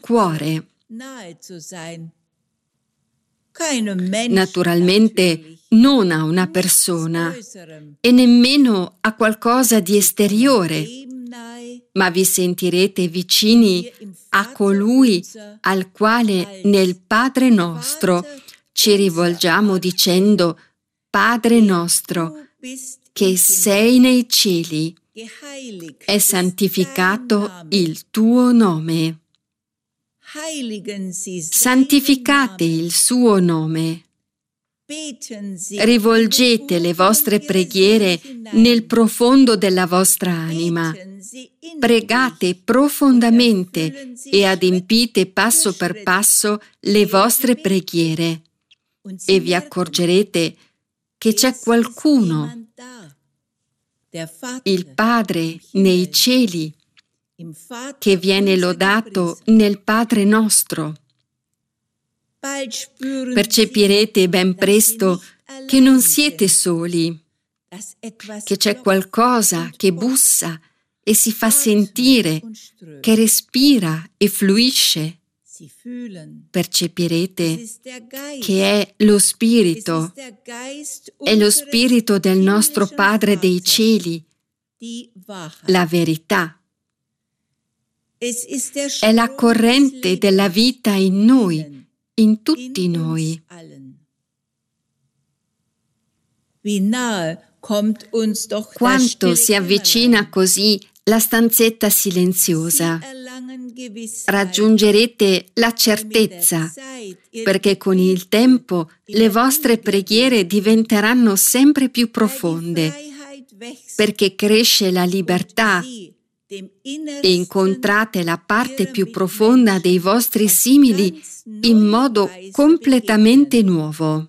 cuore. Naturalmente non a una persona e nemmeno a qualcosa di esteriore, ma vi sentirete vicini a colui al quale nel Padre nostro ci rivolgiamo dicendo: Padre nostro, che sei nei cieli, è santificato il tuo nome. Santificate il suo nome. Rivolgete le vostre preghiere nel profondo della vostra anima. Pregate profondamente e adempite passo per passo le vostre preghiere e vi accorgerete che c'è qualcuno, il Padre nei cieli, che viene lodato nel Padre nostro. Percepirete ben presto che non siete soli, che c'è qualcosa che bussa e si fa sentire, che respira e fluisce. Percepirete che è lo Spirito del nostro Padre dei cieli, la verità. È la corrente della vita in noi, in tutti noi. Quanto si avvicina così la stanzetta silenziosa. Raggiungerete la certezza, perché con il tempo le vostre preghiere diventeranno sempre più profonde, perché cresce la libertà e incontrate la parte più profonda dei vostri simili in modo completamente nuovo.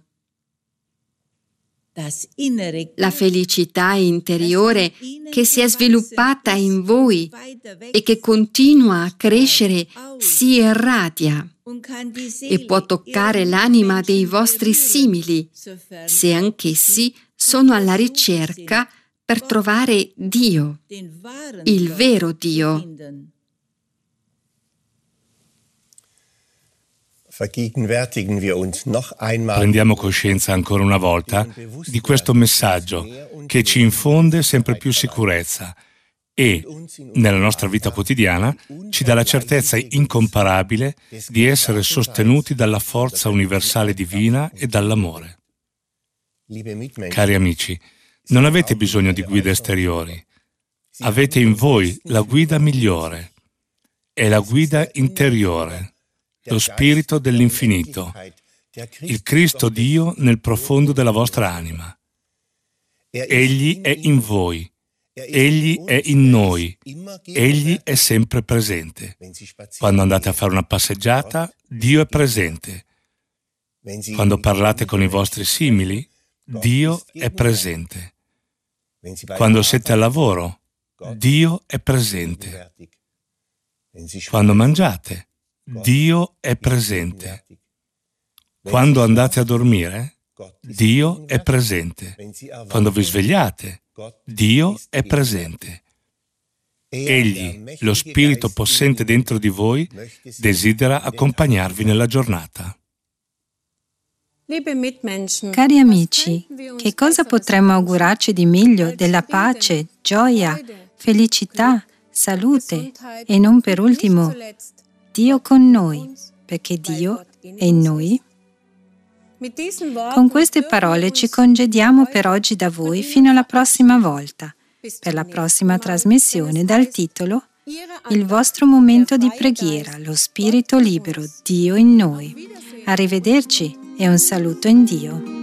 La felicità interiore che si è sviluppata in voi e che continua a crescere si irradia e può toccare l'anima dei vostri simili, se anch'essi sono alla ricerca per trovare Dio, il vero Dio. Prendiamo coscienza ancora una volta di questo messaggio che ci infonde sempre più sicurezza e, nella nostra vita quotidiana, ci dà la certezza incomparabile di essere sostenuti dalla forza universale divina e dall'amore. Cari amici, non avete bisogno di guide esteriori. Avete in voi la guida migliore. È la guida interiore. Lo Spirito dell'infinito, il Cristo Dio nel profondo della vostra anima. Egli è in voi, Egli è in noi, Egli è sempre presente. Quando andate a fare una passeggiata, Dio è presente. Quando parlate con i vostri simili, Dio è presente. Quando siete al lavoro, Dio è presente. Quando mangiate, Dio è presente. Quando andate a dormire, Dio è presente. Quando vi svegliate, Dio è presente. Egli, lo Spirito possente dentro di voi, desidera accompagnarvi nella giornata. Cari amici, che cosa potremmo augurarci di meglio della pace, gioia, felicità, salute e non per ultimo Dio con noi, perché Dio è in noi? Con queste parole ci congediamo per oggi da voi fino alla prossima volta, per la prossima trasmissione dal titolo Il vostro momento di preghiera, lo Spirito libero, Dio in noi. Arrivederci e un saluto in Dio.